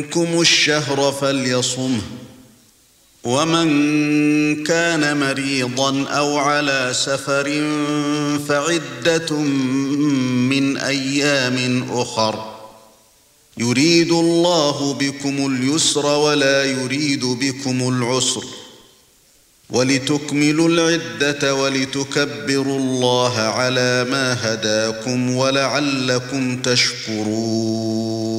منكم الشهر فليصمه، ومن كان مريضا أو على سفر فعدة من أيام أخر، يريد الله بكم اليسر ولا يريد بكم العسر، ولتكملوا العدة ولتكبروا الله على ما هداكم ولعلكم تشكرون.